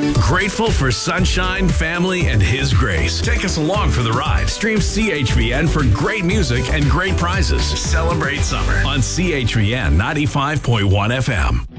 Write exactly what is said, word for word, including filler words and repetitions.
Grateful for sunshine, family, and His grace. Take us along for the ride. Stream C H V N for great music and great prizes. Celebrate summer on C H V N ninety-five point one F M.